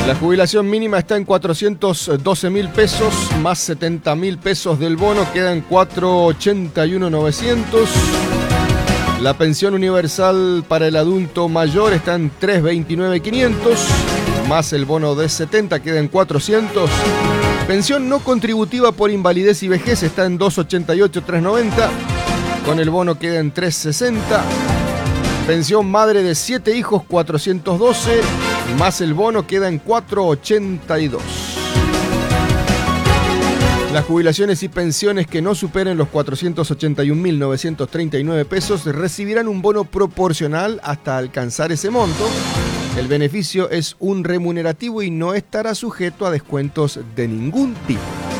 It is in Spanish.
La jubilación mínima está en 412.000 pesos, más 70.000 pesos del bono, quedan 481.900. La pensión universal para el adulto mayor está en 329.500, más el bono de 70, queda en 400. Pensión no contributiva por invalidez y vejez está en 288.390, con el bono queda en 360. Pensión madre de 7 hijos, 412, más el bono queda en 482. Las jubilaciones y pensiones que no superen los 481.939 pesos recibirán un bono proporcional hasta alcanzar ese monto. El beneficio es un remunerativo y no estará sujeto a descuentos de ningún tipo.